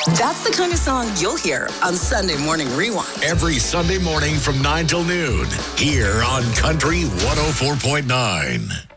That's the kind of song you'll hear on Sunday Morning Rewind. Every Sunday morning from 9 till noon, here on Country 104.9.